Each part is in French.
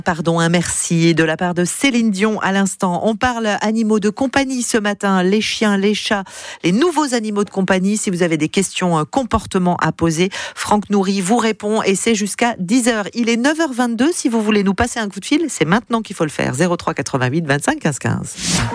Pardon, un merci de la part de Céline Dion à l'instant. On parle animaux de compagnie ce matin, les chiens, les chats, les nouveaux animaux de compagnie. Si vous avez des questions comportement à poser, Franck Noury vous répond et c'est jusqu'à 10h. Il est 9h22. Si vous voulez nous passer un coup de fil, c'est maintenant qu'il faut le faire. 03 88 25 15 15.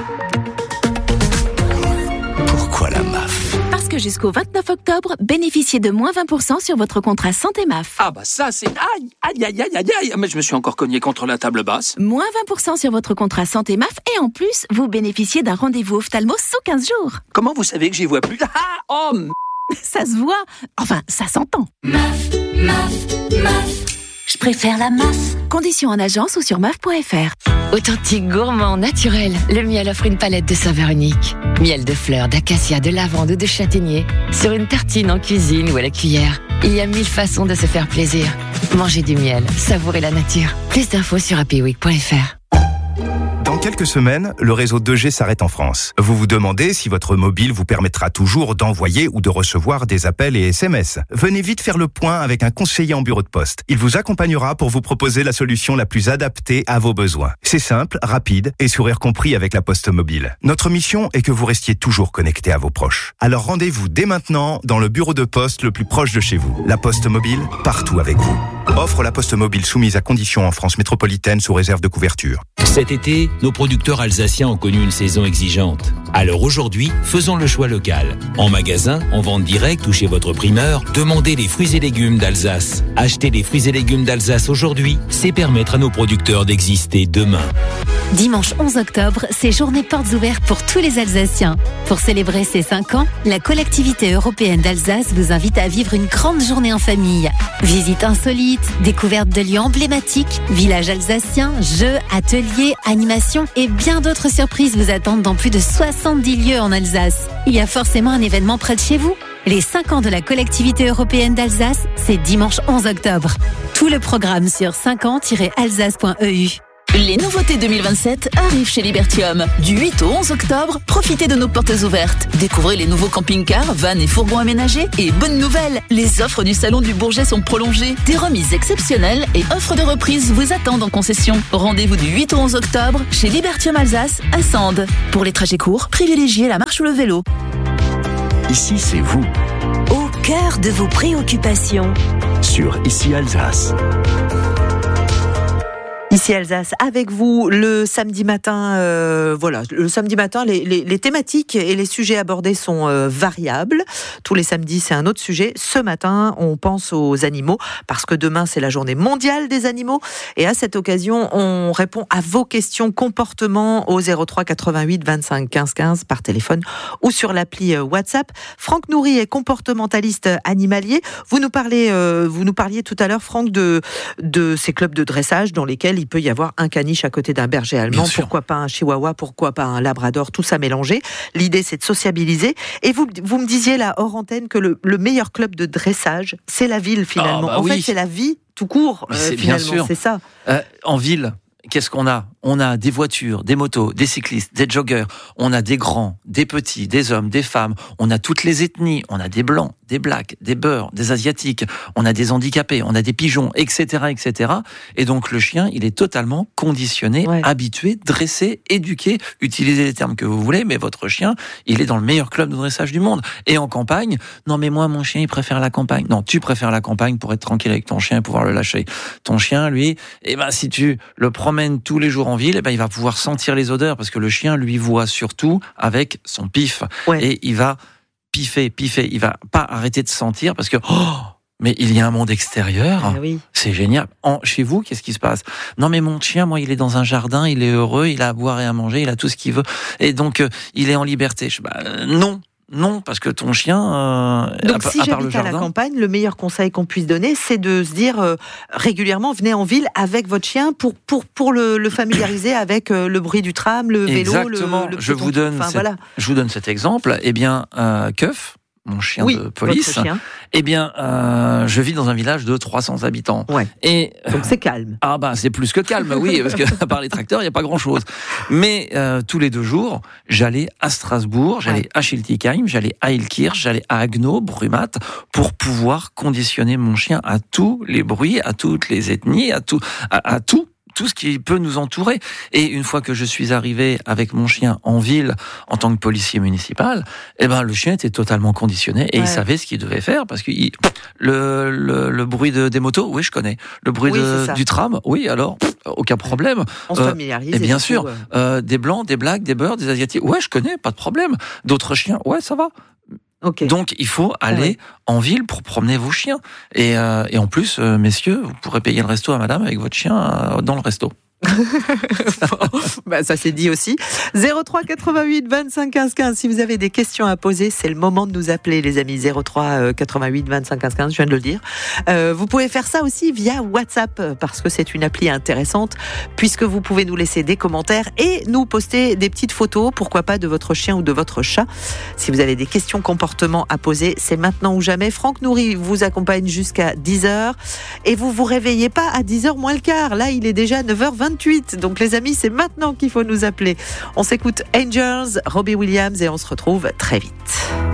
Pourquoi la MAF ? Parce que jusqu'au 29 octobre, bénéficiez de moins 20% sur votre contrat santé MAF. Ah bah ça c'est... Aïe. Mais je me suis encore cogné contre la table basse. Moins 20% sur votre contrat santé MAF et en plus, vous bénéficiez d'un rendez-vous ophtalmo sous 15 jours. Comment vous savez que j'y vois plus ? Ça se voit. Enfin, ça s'entend. MAF. Je préfère la MAF. Conditions en agence ou sur MAF.fr. Authentique, gourmand, naturel, le miel offre une palette de saveurs uniques. Miel de fleurs, d'acacia, de lavande ou de châtaignier. Sur une tartine en cuisine ou à la cuillère. Il y a 1000 façons de se faire plaisir. Mangez du miel, savourez la nature. Plus d'infos sur happyweek.fr. Dans quelques semaines, le réseau 2G s'arrête en France. Vous vous demandez si votre mobile vous permettra toujours d'envoyer ou de recevoir des appels et SMS. Venez vite faire le point avec un conseiller en bureau de poste. Il vous accompagnera pour vous proposer la solution la plus adaptée à vos besoins. C'est simple, rapide et sourire compris avec la Poste Mobile. Notre mission est que vous restiez toujours connecté à vos proches. Alors rendez-vous dès maintenant dans le bureau de poste le plus proche de chez vous. La Poste Mobile, partout avec vous. Offre la Poste Mobile soumise à conditions en France métropolitaine sous réserve de couverture. Cet été, nos producteurs alsaciens ont connu une saison exigeante. Alors aujourd'hui, faisons le choix local. En magasin, en vente directe ou chez votre primeur, demandez les fruits et légumes d'Alsace. Acheter les fruits et légumes d'Alsace aujourd'hui, c'est permettre à nos producteurs d'exister demain. Dimanche 11 octobre, c'est journée portes ouvertes pour tous les Alsaciens. Pour célébrer ses 5 ans, la collectivité européenne d'Alsace vous invite à vivre une grande journée en famille. Visites insolites, découvertes de lieux emblématiques, villages alsaciens, jeux, ateliers, animations et bien d'autres surprises vous attendent dans plus de 70 lieux en Alsace. Il y a forcément un événement près de chez vous. Les 5 ans de la collectivité européenne d'Alsace, c'est dimanche 11 octobre. Tout le programme sur 5ans-alsace.eu. Les nouveautés 2027 arrivent chez Libertium. Du 8 au 11 octobre, profitez de nos portes ouvertes. Découvrez les nouveaux camping-cars, vannes et fourgons aménagés. Et bonne nouvelle, les offres du Salon du Bourget sont prolongées. Des remises exceptionnelles et offres de reprise vous attendent en concession. Rendez-vous du 8 au 11 octobre chez Libertium Alsace à Sande. Pour les trajets courts, privilégiez la marche ou le vélo. Ici, c'est vous. Au cœur de vos préoccupations. Sur Ici Alsace. Ici Alsace, avec vous le samedi matin. Le samedi matin, les thématiques et les sujets abordés sont variables. Tous les samedis, c'est un autre sujet. Ce matin, on pense aux animaux parce que demain, c'est la journée mondiale des animaux. Et à cette occasion, on répond à vos questions comportement au 03 88 25 15 15 par téléphone ou sur l'appli WhatsApp. Franck Noury est comportementaliste animalier. Vous nous parliez tout à l'heure, Franck, de ces clubs de dressage dans lesquels il peut y avoir un caniche à côté d'un berger allemand, pourquoi pas un chihuahua, pourquoi pas un labrador, tout ça mélangé. L'idée, c'est de sociabiliser. Et vous me disiez là, hors antenne, que le meilleur club de dressage, c'est la ville finalement. En fait, c'est la vie tout court, finalement, bien sûr. C'est ça. En ville, qu'est-ce qu'on a ? On a des voitures, des motos, des cyclistes, des joggeurs. On a des grands, des petits, des hommes, des femmes. On a toutes les ethnies. On a des blancs, des blacks, des beurs, des asiatiques. On a des handicapés, on a des pigeons, etc., etc. Et donc le chien, il est totalement conditionné, habitué, dressé, éduqué. Utilisez les termes que vous voulez, mais votre chien, il est dans le meilleur club de dressage du monde. Et en campagne, non mais moi, mon chien, il préfère la campagne. Non, tu préfères la campagne pour être tranquille avec ton chien et pouvoir le lâcher. Ton chien, lui, si tu le promènes tous les jours en ville, il va pouvoir sentir les odeurs parce que le chien, lui, voit surtout avec son pif. Et il va piffer. Il va pas arrêter de sentir parce que mais il y a un monde extérieur. C'est génial. Chez vous, qu'est-ce qui se passe ? Non, mais mon chien, moi, il est dans un jardin, il est heureux, il a à boire et à manger, il a tout ce qu'il veut. Et donc, il est en liberté. Non, parce que ton chien... Donc si j'habite à la campagne, le meilleur conseil qu'on puisse donner, c'est de se dire régulièrement, venez en ville avec votre chien pour le familiariser avec le bruit du tram, le vélo, Exactement. Je vous donne cet exemple. Keuf, mon chien de police, je vis dans un village de 300 habitants. Et donc c'est calme. C'est plus que calme, oui, parce que à part les tracteurs, il n'y a pas grand-chose. Mais tous les 2 jours, j'allais à Strasbourg, j'allais à Schiltigheim, j'allais à Ilkirch, j'allais à Haguenau, Brumath, pour pouvoir conditionner mon chien à tous les bruits, à toutes les ethnies, à tout. tout ce qui peut nous entourer. Et une fois que je suis arrivé avec mon chien en ville, en tant que policier municipal, le chien était totalement conditionné et il savait ce qu'il devait faire parce que le bruit des motos, oui, je connais. Le bruit du tram, oui, alors, aucun problème. On se familiarise. Et bien sûr, des blancs, des blacks, des beurs, des asiatiques, ouais, je connais, pas de problème. D'autres chiens, ouais, ça va. Okay. Donc, il faut aller en ville pour promener vos chiens. Et en plus, messieurs, vous pourrez payer le resto à madame avec votre chien dans le resto. Ça c'est dit aussi. 03 88 25 15 15. Si vous avez des questions à poser, c'est le moment de nous appeler, les amis. 03 88 25 15 15. Je viens de le dire. Vous pouvez faire ça aussi via WhatsApp parce que c'est une appli intéressante puisque vous pouvez nous laisser des commentaires et nous poster des petites photos, pourquoi pas de votre chien ou de votre chat. Si vous avez des questions comportement à poser, c'est maintenant ou jamais. Franck Noury vous accompagne jusqu'à 10h et vous vous réveillez pas à 10h moins le quart. Là, il est déjà 9h28. Donc les amis, c'est maintenant qu'il faut nous appeler. On s'écoute Angels, Robbie Williams et on se retrouve très vite.